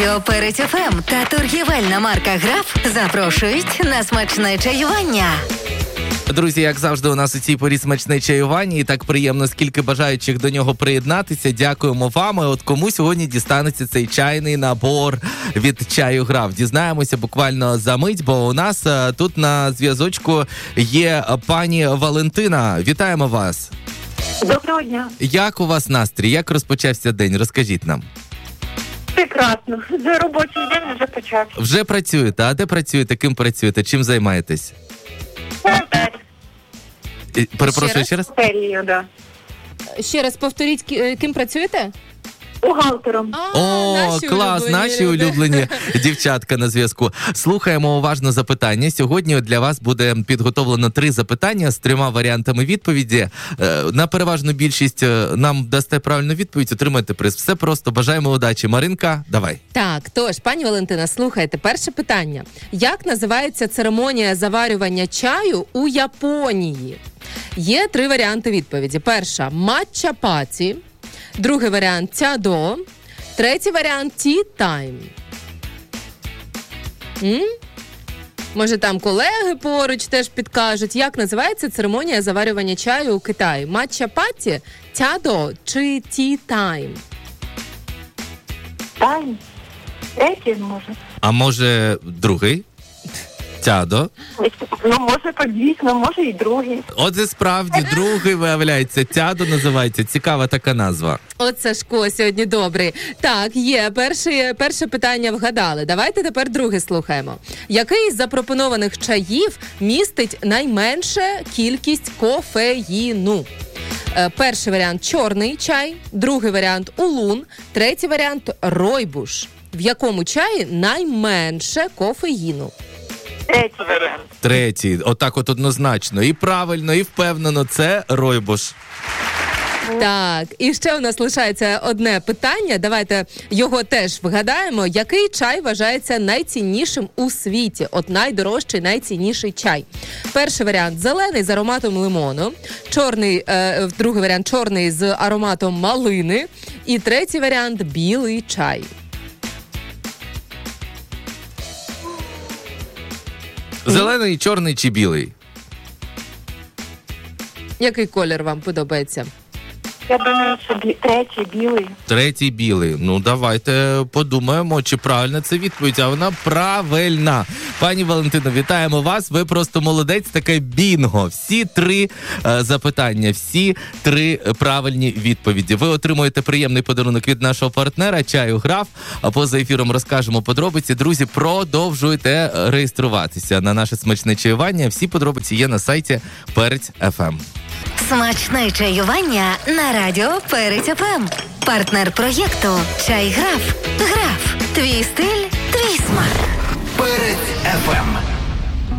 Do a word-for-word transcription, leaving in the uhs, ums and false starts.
Перець еф ем та торгівельна марка «Граф» запрошують на смачне чаювання. Друзі, як завжди, у нас у цій порі смачне чаювання, і так приємно, скільки бажаючих до нього приєднатися. Дякуємо вам. І от кому сьогодні дістанеться цей чайний набор від чаю «Граф». Дізнаємося буквально за мить, бо у нас а, тут на зв'язочку є пані Валентина. Вітаємо вас. Доброго дня. Як у вас настрій? Як розпочався день? Розкажіть нам. Прекрасно. Вже робочий день вже почався. Вже працюєте? А де працюєте? Ким працюєте? Чим займаєтесь? Е, Перепрошую, ще раз? Перію, да. Ще раз повторіть, ки- ким працюєте? Бухгалтером. А, О, наші клас, улюблені наші люди. улюблені дівчатка на зв'язку. Слухаємо уважно запитання. Сьогодні для вас буде підготовлено три запитання з трьома варіантами відповіді. Е, На переважну більшість е, нам дасте правильну відповідь, отримаєте приз. Все просто. Бажаємо удачі. Маринка, давай. Так, тож, пані Валентина, слухайте, перше питання. Як називається церемонія заварювання чаю у Японії? Є три варіанти відповіді. Перша – матча-паті. Другий варіант – тядо. Третій варіант – ті-тайм. М? Може, там колеги поруч теж підкажуть, як називається церемонія заварювання чаю у Китаї? Матча-паті, тядо чи ті-тайм? Тайм. Третій, може. А може другий? Тядо. Ну, може, подійсно, може і другий. От і справді, другий, виявляється, тядо називається. Цікава така назва. От Сашко сьогодні добрий. Так, є. Перше, перше питання вгадали. Давайте тепер друге слухаємо. Який з запропонованих чаїв містить найменше кількість кофеїну? Е, перший варіант – чорний чай, другий варіант – улун, третій варіант – ройбуш. В якому чаї найменше кофеїну? Третій варіант. Третій. Отак от однозначно. І правильно, і впевнено, це ройбуш. Так, і ще у нас лишається одне питання. Давайте його теж вгадаємо. Який чай вважається найціннішим у світі? От найдорожчий, найцінніший чай. Перший варіант – зелений з ароматом лимону. Чорний, е, другий варіант – чорний з ароматом малини. І третій варіант – білий чай. Зелений, чорний чи білий? Який колір вам подобається? Я думаю, що бі... третій білий. Третій білий. Ну, давайте подумаємо, чи правильна це відповідь. А вона правильна. Пані Валентино, вітаємо вас. Ви просто молодець, таке бінго. Всі три е, запитання, всі три правильні відповіді. Ви отримуєте приємний подарунок від нашого партнера чаю «Граф». А поза ефіром розкажемо подробиці. Друзі, продовжуйте реєструватися на наше смачне чаювання. Всі подробиці є на сайті Перець еф ем. Смачне чаювання на радіо «Перець еф ем». Партнер проєкту «Чай «Граф». «Граф». Твій стиль, твій смак. Перець еф ем.